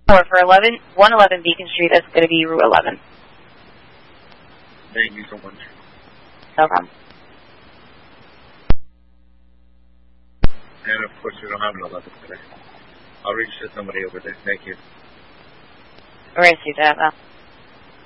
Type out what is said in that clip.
Or for 111 Beacon Street, that's going to be Route 11. Thank you so much. No problem. And of course, we don't have an 11 today. I'll reach to somebody over there. Thank you. We're going to see that.